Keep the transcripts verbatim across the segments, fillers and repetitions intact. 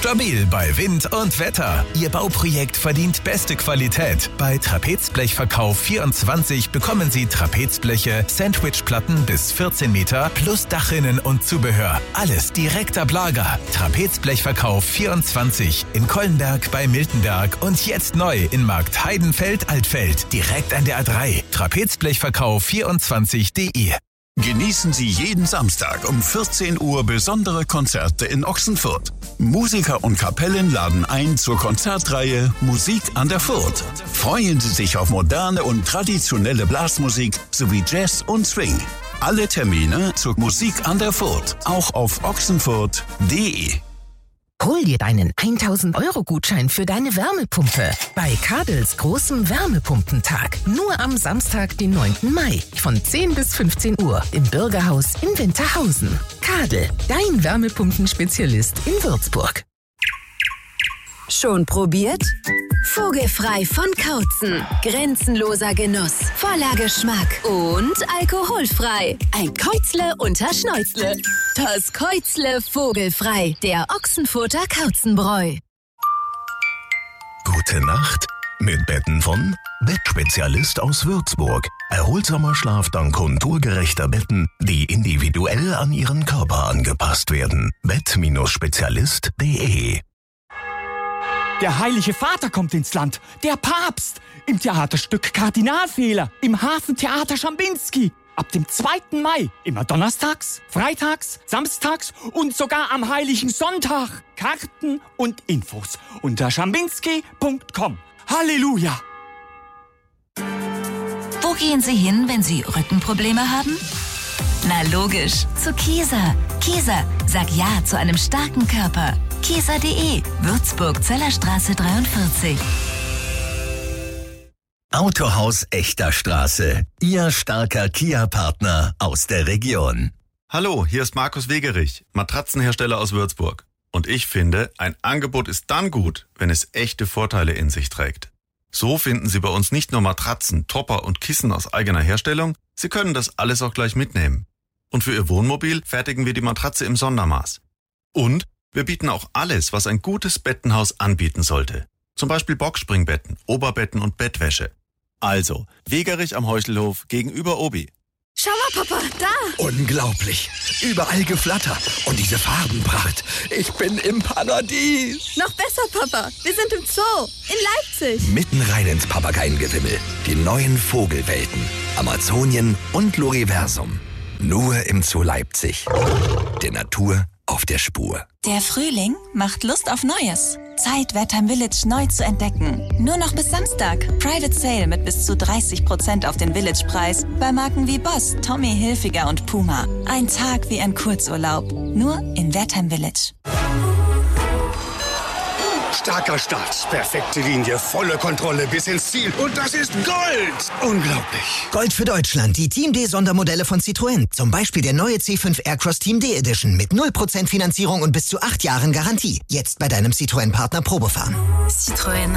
Stabil bei Wind und Wetter. Ihr Bauprojekt verdient beste Qualität. Bei Trapezblechverkauf vierundzwanzig bekommen Sie Trapezbleche, Sandwichplatten bis vierzehn Meter plus Dachrinnen und Zubehör. Alles direkt ab Lager. Trapezblechverkauf vierundzwanzig in Kollenberg bei Miltenberg und jetzt neu in Markt Heidenfeld-Altfeld. Direkt an der A drei. Trapezblechverkauf vierundzwanzig punkt de. Genießen Sie jeden Samstag um vierzehn Uhr besondere Konzerte in Ochsenfurt. Musiker und Kapellen laden ein zur Konzertreihe Musik an der Furt. Freuen Sie sich auf moderne und traditionelle Blasmusik sowie Jazz und Swing. Alle Termine zur Musik an der Furt, auch auf ochsenfurt punkt de. Hol dir deinen tausend Euro Gutschein für deine Wärmepumpe bei Kadels großem Wärmepumpentag. Nur am Samstag, den neunten Mai von zehn bis fünfzehn Uhr im Bürgerhaus in Winterhausen. Kadel, dein Wärmepumpenspezialist in Würzburg. Schon probiert? Vogelfrei von Kautzen. Grenzenloser Genuss, voller Geschmack und alkoholfrei. Ein Käuzle unter Schnäuzle. Das Käuzle vogelfrei, der Ochsenfurter Kauzenbräu. Gute Nacht mit Betten von Bettspezialist aus Würzburg. Erholsamer Schlaf dank konturgerechter Betten, die individuell an Ihren Körper angepasst werden. bett Spezialist punkt de. Der Heilige Vater kommt ins Land, der Papst, im Theaterstück Kardinalfehler, im Hafentheater Schambinski. Ab dem zweiten Mai, immer donnerstags, freitags, samstags und sogar am Heiligen Sonntag. Karten und Infos unter schambinski punkt com. Halleluja! Wo gehen Sie hin, wenn Sie Rückenprobleme haben? Na logisch, zu Kieser. Kieser, sag Ja zu einem starken Körper. Kieser punkt de, Würzburg, Zellerstraße dreiundvierzig. Autohaus Echter Straße, Ihr starker Kia-Partner aus der Region. Hallo, hier ist Markus Wegerich, Matratzenhersteller aus Würzburg. Und ich finde, ein Angebot ist dann gut, wenn es echte Vorteile in sich trägt. So finden Sie bei uns nicht nur Matratzen, Topper und Kissen aus eigener Herstellung, Sie können das alles auch gleich mitnehmen. Und für Ihr Wohnmobil fertigen wir die Matratze im Sondermaß. Und wir bieten auch alles, was ein gutes Bettenhaus anbieten sollte. Zum Beispiel Boxspringbetten, Oberbetten und Bettwäsche. Also, Wegerich am Heuchelhof gegenüber Obi. Schau mal, Papa, da! Unglaublich. Überall Geflatter. Und diese Farbenpracht. Ich bin im Paradies. Noch besser, Papa. Wir sind im Zoo. In Leipzig. Mitten rein ins Papageiengewimmel. Die neuen Vogelwelten. Amazonien und Loriversum. Nur im Zoo Leipzig. Der Natur auf der Spur. Der Frühling macht Lust auf Neues. Zeit, Wertheim Village neu zu entdecken. Nur noch bis Samstag. Private Sale mit bis zu dreißig Prozent auf den Village-Preis bei Marken wie Boss, Tommy Hilfiger und Puma. Ein Tag wie ein Kurzurlaub. Nur in Wertheim Village. Starker Start, perfekte Linie, volle Kontrolle bis ins Ziel. Und das ist Gold! Unglaublich. Gold für Deutschland, die Team D Sondermodelle von Citroën. Zum Beispiel der neue C fünf Aircross Team D Edition mit null Prozent Finanzierung und bis zu acht Jahren Garantie. Jetzt bei deinem Citroën-Partner Probefahren. Citroën.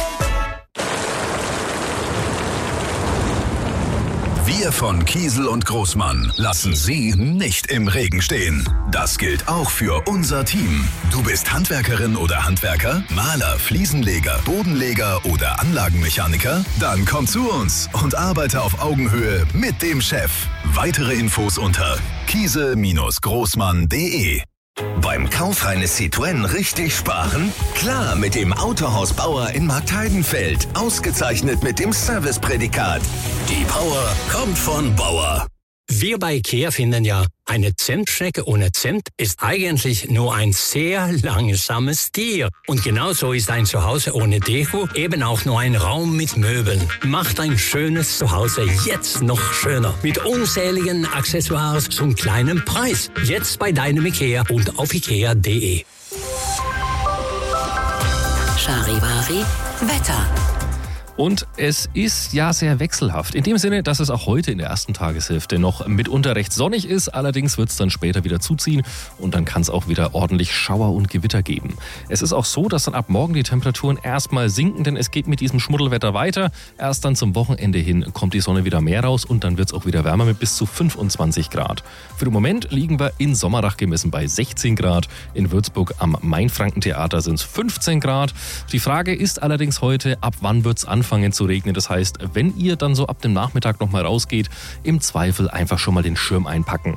Wir von Kiesel und Großmann lassen Sie nicht im Regen stehen. Das gilt auch für unser Team. Du bist Handwerkerin oder Handwerker, Maler, Fliesenleger, Bodenleger oder Anlagenmechaniker? Dann komm zu uns und arbeite auf Augenhöhe mit dem Chef. Weitere Infos unter kiesel Großmann punkt de. Beim Kauf eines Citroën richtig sparen? Klar, mit dem Autohaus Bauer in Markt Heidenfeld. Ausgezeichnet mit dem Serviceprädikat. Die Power kommt von Bauer. Wir bei IKEA finden ja, eine Zentstrecke ohne Zent ist eigentlich nur ein sehr langsames Tier. Und genauso ist ein Zuhause ohne Deko eben auch nur ein Raum mit Möbeln. Macht ein schönes Zuhause jetzt noch schöner. Mit unzähligen Accessoires zum kleinen Preis. Jetzt bei deinem IKEA und auf ikea punkt de. Charivari Wetter. Und es ist ja sehr wechselhaft. In dem Sinne, dass es auch heute in der ersten Tageshälfte noch mitunter recht sonnig ist. Allerdings wird es dann später wieder zuziehen und dann kann es auch wieder ordentlich Schauer und Gewitter geben. Es ist auch so, dass dann ab morgen die Temperaturen erstmal sinken, denn es geht mit diesem Schmuddelwetter weiter. Erst dann zum Wochenende hin kommt die Sonne wieder mehr raus und dann wird es auch wieder wärmer mit bis zu fünfundzwanzig Grad. Für den Moment liegen wir in Sommerach gemessen bei sechzehn Grad. In Würzburg am Mainfrankentheater sind es fünfzehn Grad. Die Frage ist allerdings heute, ab wann wird es anfangen zu regnen. Das heißt, wenn ihr dann so ab dem Nachmittag noch mal rausgeht, im Zweifel einfach schon mal den Schirm einpacken.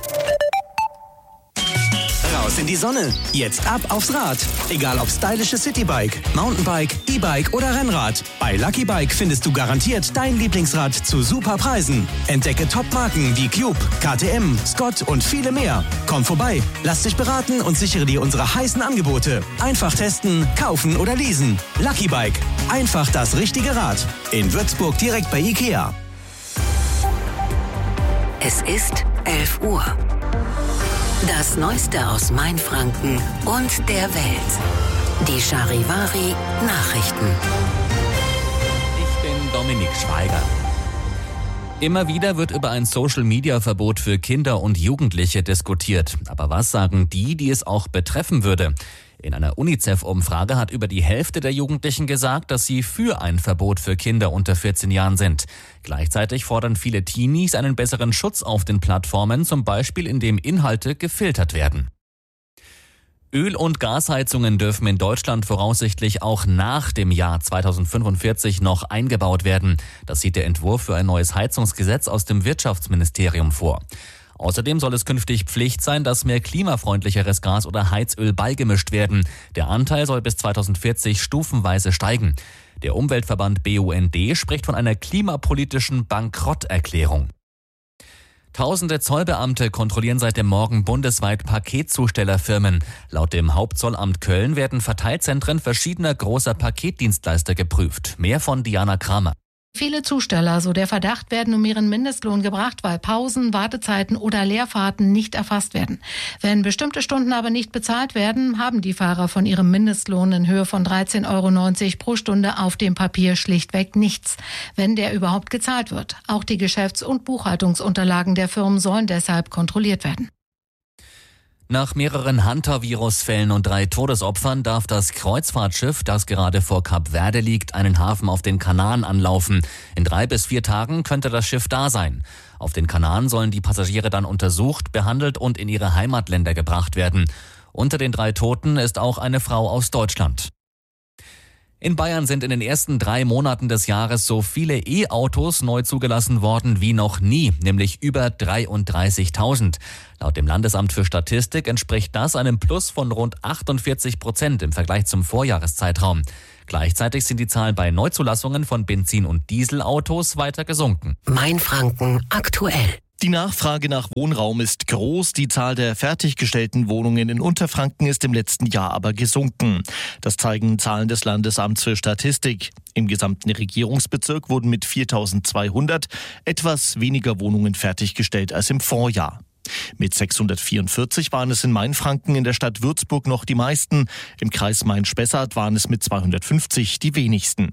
Raus in die Sonne. Jetzt ab aufs Rad. Egal ob stylisches Citybike, Mountainbike, E-Bike oder Rennrad. Bei Lucky Bike findest du garantiert dein Lieblingsrad zu super Preisen. Entdecke Top-Marken wie Cube, K T M, Scott und viele mehr. Komm vorbei, lass dich beraten und sichere dir unsere heißen Angebote. Einfach testen, kaufen oder leasen. Lucky Bike. Einfach das richtige Rad. In Würzburg direkt bei Ikea. Es ist elf Uhr. Das Neueste aus Mainfranken und der Welt. Die Charivari Nachrichten. Ich bin Dominik Schweiger. Immer wieder wird über ein Social-Media-Verbot für Kinder und Jugendliche diskutiert. Aber was sagen die, die es auch betreffen würde? In einer UNICEF-Umfrage hat über die Hälfte der Jugendlichen gesagt, dass sie für ein Verbot für Kinder unter vierzehn Jahren sind. Gleichzeitig fordern viele Teenies einen besseren Schutz auf den Plattformen, zum Beispiel indem Inhalte gefiltert werden. Öl- und Gasheizungen dürfen in Deutschland voraussichtlich auch nach dem Jahr zweitausendfünfundvierzig noch eingebaut werden. Das sieht der Entwurf für ein neues Heizungsgesetz aus dem Wirtschaftsministerium vor. Außerdem soll es künftig Pflicht sein, dass mehr klimafreundlicheres Gas oder Heizöl beigemischt werden. Der Anteil soll bis zweitausendvierzig stufenweise steigen. Der Umweltverband B U N D spricht von einer klimapolitischen Bankrotterklärung. Tausende Zollbeamte kontrollieren seit dem Morgen bundesweit Paketzustellerfirmen. Laut dem Hauptzollamt Köln werden Verteilzentren verschiedener großer Paketdienstleister geprüft. Mehr von Diana Kramer. Viele Zusteller, so der Verdacht, werden um ihren Mindestlohn gebracht, weil Pausen, Wartezeiten oder Leerfahrten nicht erfasst werden. Wenn bestimmte Stunden aber nicht bezahlt werden, haben die Fahrer von ihrem Mindestlohn in Höhe von dreizehn Euro neunzig pro Stunde auf dem Papier schlichtweg nichts, wenn der überhaupt gezahlt wird. Auch die Geschäfts- und Buchhaltungsunterlagen der Firmen sollen deshalb kontrolliert werden. Nach mehreren Hantavirus-Fällen und drei Todesopfern darf das Kreuzfahrtschiff, das gerade vor Kap Verde liegt, einen Hafen auf den Kanaren anlaufen. In drei bis vier Tagen könnte das Schiff da sein. Auf den Kanaren sollen die Passagiere dann untersucht, behandelt und in ihre Heimatländer gebracht werden. Unter den drei Toten ist auch eine Frau aus Deutschland. In Bayern sind in den ersten drei Monaten des Jahres so viele E-Autos neu zugelassen worden wie noch nie, nämlich über dreiunddreißigtausend. Laut dem Landesamt für Statistik entspricht das einem Plus von rund achtundvierzig Prozent im Vergleich zum Vorjahreszeitraum. Gleichzeitig sind die Zahlen bei Neuzulassungen von Benzin- und Dieselautos weiter gesunken. Mainfranken aktuell. Die Nachfrage nach Wohnraum ist groß, die Zahl der fertiggestellten Wohnungen in Unterfranken ist im letzten Jahr aber gesunken. Das zeigen Zahlen des Landesamts für Statistik. Im gesamten Regierungsbezirk wurden mit viertausendzweihundert etwas weniger Wohnungen fertiggestellt als im Vorjahr. Mit sechshundertvierundvierzig waren es in Mainfranken in der Stadt Würzburg noch die meisten. Im Kreis Main-Spessart waren es mit zweihundertfünfzig die wenigsten.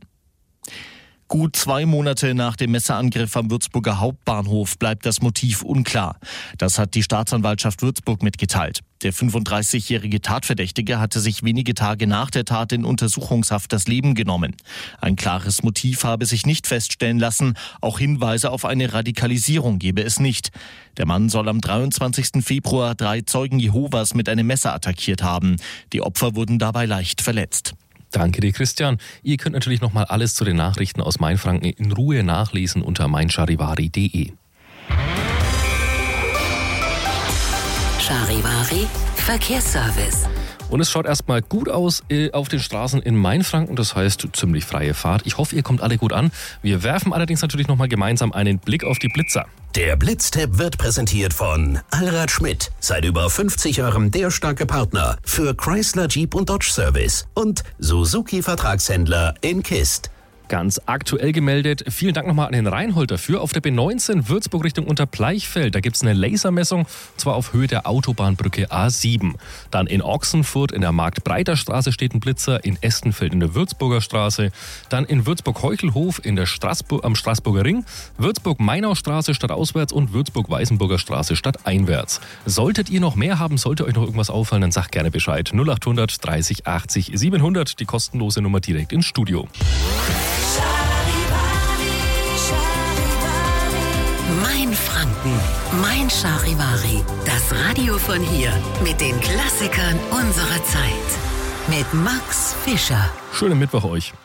Gut zwei Monate nach dem Messerangriff am Würzburger Hauptbahnhof bleibt das Motiv unklar. Das hat die Staatsanwaltschaft Würzburg mitgeteilt. Der fünfunddreißigjährige Tatverdächtige hatte sich wenige Tage nach der Tat in Untersuchungshaft das Leben genommen. Ein klares Motiv habe sich nicht feststellen lassen, auch Hinweise auf eine Radikalisierung gebe es nicht. Der Mann soll am dreiundzwanzigsten Februar drei Zeugen Jehovas mit einem Messer attackiert haben. Die Opfer wurden dabei leicht verletzt. Danke dir, Christian. Ihr könnt natürlich noch mal alles zu den Nachrichten aus Mainfranken in Ruhe nachlesen unter mein charivari punkt de. Charivari Verkehrsservice. Und es schaut erstmal gut aus äh, auf den Straßen in Mainfranken, das heißt ziemlich freie Fahrt. Ich hoffe, ihr kommt alle gut an. Wir werfen allerdings natürlich noch mal gemeinsam einen Blick auf die Blitzer. Der Blitztipp wird präsentiert von Allrad Schmidt. Seit über fünfzig Jahren der starke Partner für Chrysler, Jeep und Dodge Service und Suzuki Vertragshändler in Kist. Ganz aktuell gemeldet, vielen Dank nochmal an den Reinhold dafür. Auf der B neunzehn Würzburg Richtung Unterbleichfeld, da gibt es eine Lasermessung, und zwar auf Höhe der Autobahnbrücke A sieben. Dann in Ochsenfurt in der Marktbreiter Straße steht ein Blitzer, in Estenfeld in der Würzburger Straße, dann in Würzburg-Heuchelhof in der Straßburg, am Straßburger Ring, Würzburg-Mainaustraße stadtauswärts und Würzburg-Weißenburger Straße stadteinwärts. Solltet ihr noch mehr haben, sollte euch noch irgendwas auffallen, dann sagt gerne Bescheid. null acht hundert dreißig achtzig siebenhundert, die kostenlose Nummer direkt ins Studio. Mein Franken, mein Charivari. Das Radio von hier mit den Klassikern unserer Zeit. Mit Max Fischer. Schönen Mittwoch euch.